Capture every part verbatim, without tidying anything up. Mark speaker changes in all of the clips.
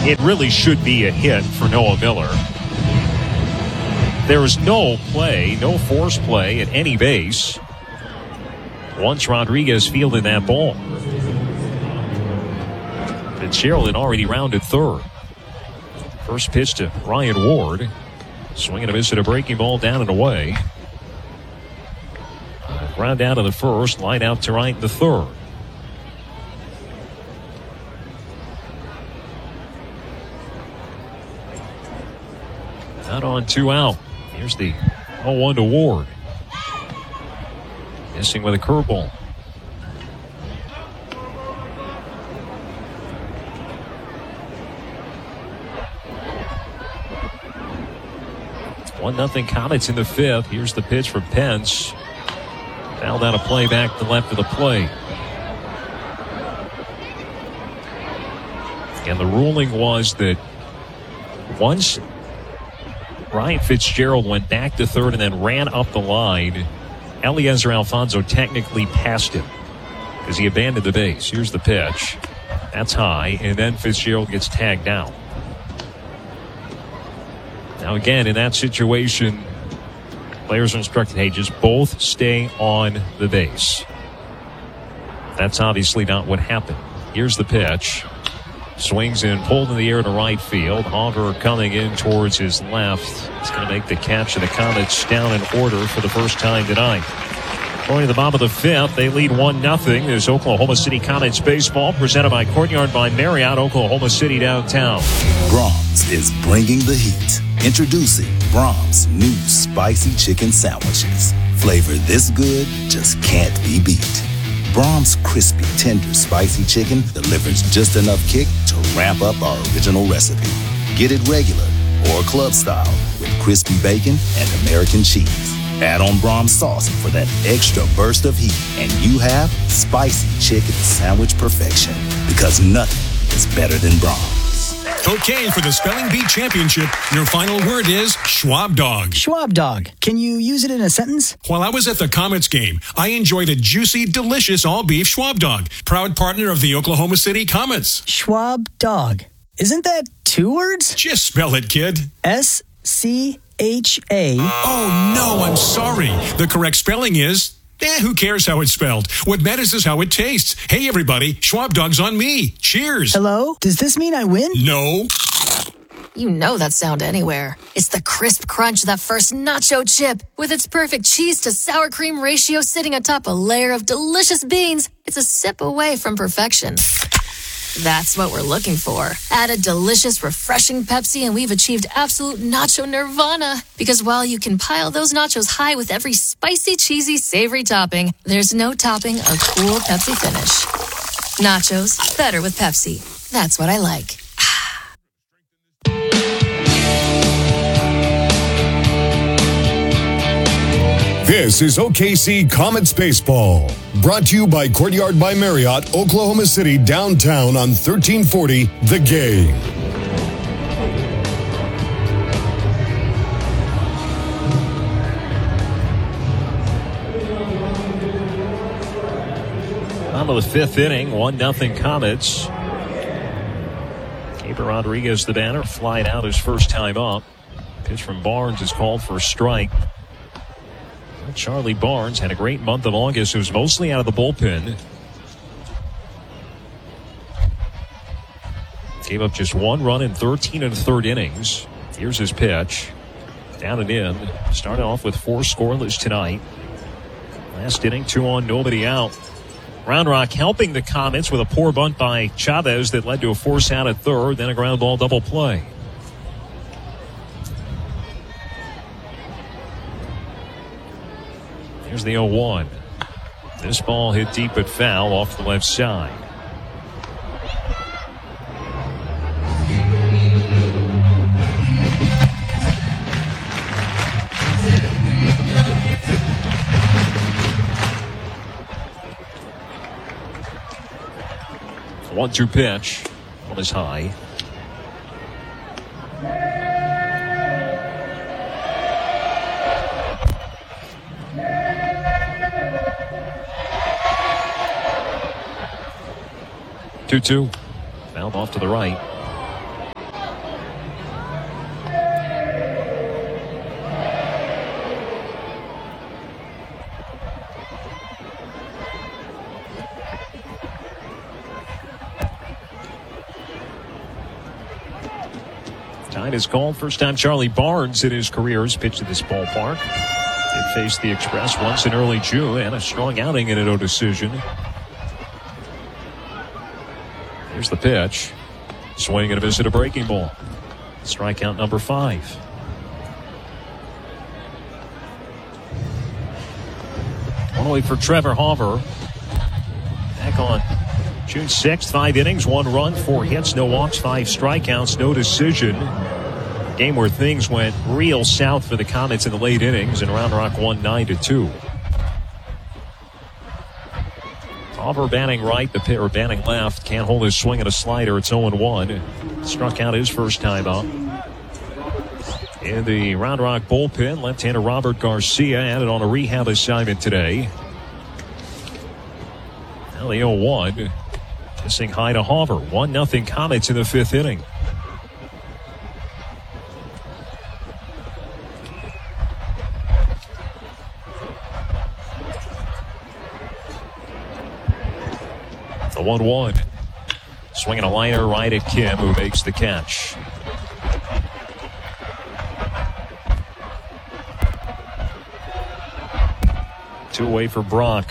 Speaker 1: it really should be a hit for Noah Miller. There is no play, no force play at any base once Rodriguez fielded that ball. Fitzgerald had already rounded third. First pitch to Ryan Ward. Swing and a miss at a breaking ball down and away. Ground out of the first, line out to right in the third. Out on two out. Here's the oh one to Ward. Missing with a curveball. One nothing Comets in the fifth. Here's the pitch from Pence. Fouled out a play back to left of the plate. And the ruling was that once Ryan Fitzgerald went back to third and then ran up the line, Eliezer Alfonso technically passed him because he abandoned the base. Here's the pitch. That's high, and then Fitzgerald gets tagged out. Now again, in that situation, players are instructed, hey, just both stay on the base. That's obviously not what happened. Here's the pitch. Swings in, pulled in the air to right field. Hauger coming in towards his left. He's going to make the catch, and the Comets down in order for the first time tonight. Going to the bottom of the fifth, they lead one nothing. There's Oklahoma City Comets baseball presented by Courtyard by Marriott, Oklahoma City downtown.
Speaker 2: Braum's is bringing the heat. Introducing Braum's new spicy chicken sandwiches. Flavor this good just can't be beat. Braum's crispy, tender, spicy chicken delivers just enough kick to ramp up our original recipe. Get it regular or club style with crispy bacon and American cheese. Add on Braum's sauce for that extra burst of heat, and you have spicy chicken sandwich perfection. Because nothing is better than Braum's.
Speaker 3: Okay, for the Spelling Bee Championship, your final word is Schwab Dog.
Speaker 4: Schwab Dog. Can you use it in a sentence?
Speaker 3: While I was at the Comets game, I enjoyed a juicy, delicious all-beef Schwab Dog. Proud partner of the Oklahoma City Comets.
Speaker 4: Schwab Dog. Isn't that two words?
Speaker 3: Just spell it, kid.
Speaker 4: S C H A.
Speaker 3: Oh, no, I'm sorry. The correct spelling is... Eh, who cares how it's spelled? What matters is how it tastes. Hey, everybody, Schwab Dog's on me. Cheers.
Speaker 4: Hello? Does this mean I win?
Speaker 3: No.
Speaker 5: You know that sound anywhere. It's the crisp crunch of that first nacho chip. With its perfect cheese to sour cream ratio sitting atop a layer of delicious beans, it's a sip away from perfection. That's what we're looking for. Add a delicious, refreshing Pepsi and we've achieved absolute nacho nirvana. Because while you can pile those nachos high with every spicy, cheesy, savory topping, there's no topping a cool Pepsi finish. Nachos, better with Pepsi. That's what I like.
Speaker 6: This is O K C Comets Baseball, brought to you by Courtyard by Marriott, Oklahoma City downtown on thirteen forty The Game.
Speaker 1: On to the fifth inning, one nothing Comets. Gabriel Rodriguez, the batter, flied out his first time up. Pitch from Barnes is called for a strike. Charlie Barnes had a great month of August. He was mostly out of the bullpen. Gave up just one run in thirteen and a third innings. Here's his pitch. Down and in. Started off with four scoreless tonight. Last inning, two on, nobody out. Round Rock helping the Comets with a poor bunt by Chavez that led to a force out at third, then a ground ball double play. Here's the oh one. This ball hit deep but foul off the left side. one two pitch. One is high. two two. Fouled off to the right. Time is called. First time Charlie Barnes in his career has pitched at this ballpark. Did face the Express once in early June and a strong outing in a no decision. Here's the pitch. Swing and a miss at a breaking ball. Strikeout number five. One away for Trevor Hauver. Back on June sixth, five innings, one run, four hits, no walks, five strikeouts, no decision. Game where things went real south for the Comets in the late innings, and Round Rock won nine to two. Hauver batting right, the pit, or batting left, can't hold his swing at a slider. It's oh and one. Struck out his first time up. In the Round Rock bullpen, left-hander Robert Garcia added on a rehab assignment today. Now the oh one. Missing high to Hauver. one nothing Comets in the fifth inning. The one one. Swinging a liner right at Kim, who makes the catch. Two away for Brock.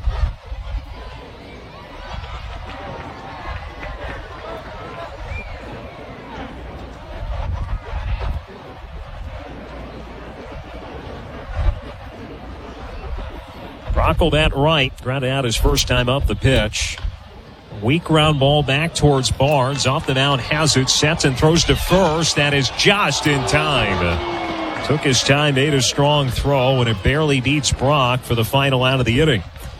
Speaker 1: Brockled that right. Grounded out his first time up the pitch. Weak ground ball back towards Barnes. Off the mound, has it, sets and throws to first. That is just in time. Took his time, made a strong throw, and it barely beats Brock for the final out of the inning.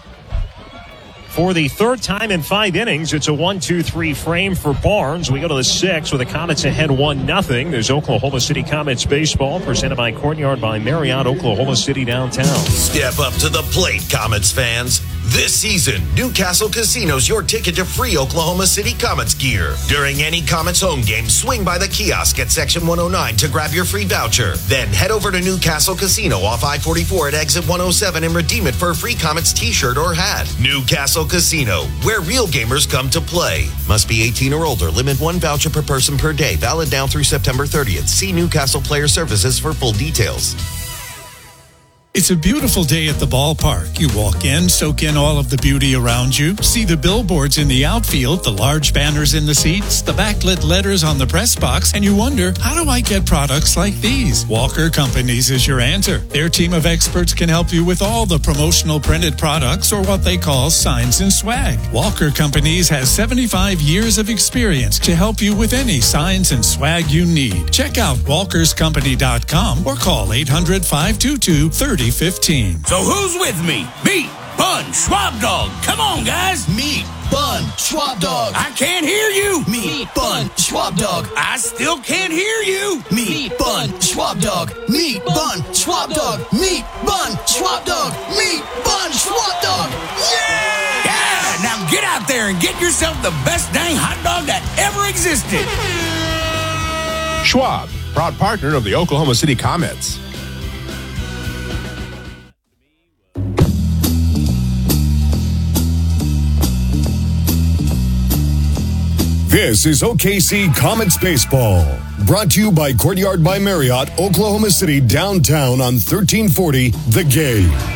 Speaker 1: For the third time in five innings, it's a one two three frame for Barnes. We go to the sixth with the Comets ahead one nothing. There's Oklahoma City Comets baseball presented by Courtyard by Marriott, Oklahoma City downtown.
Speaker 7: Step up to the plate, Comets fans. This season, Newcastle Casino's your ticket to free Oklahoma City Comets gear. During any Comets home game, swing by the kiosk at Section one oh nine to grab your free voucher. Then head over to Newcastle Casino off I forty-four at exit one oh seven and redeem it for a free Comets t-shirt or hat. Newcastle Casino, where real gamers come to play. Must be eighteen or older. Limit one voucher per person per day. Valid now through September thirtieth. See Newcastle Player Services for full details.
Speaker 8: It's a beautiful day at the ballpark. You walk in, soak in all of the beauty around you, see the billboards in the outfield, the large banners in the seats, the backlit letters on the press box, and you wonder, how do I get products like these? Walker Companies is your answer. Their team of experts can help you with all the promotional printed products, or what they call signs and swag. Walker Companies has seventy-five years of experience to help you with any signs and swag you need. Check out walkers company dot com or call eight hundred, five two two, three oh one five.
Speaker 9: So who's with me? Meat, bun, Schwab dog. Come on, guys.
Speaker 10: Meat, bun, Schwab dog.
Speaker 9: I can't hear you.
Speaker 10: Meat, bun, Schwab dog.
Speaker 9: I still can't hear you.
Speaker 10: Meat, bun, Schwab dog. Meat, bun, Schwab dog. Meat, bun, Schwab dog. Meat, bun, Schwab dog. Yeah!
Speaker 9: Yeah! Now get out there and get yourself the best dang hot dog that ever existed.
Speaker 11: Schwab, proud partner of the Oklahoma City Comets.
Speaker 6: This is O K C Comets Baseball, brought to you by Courtyard by Marriott, Oklahoma City downtown on thirteen forty The Game.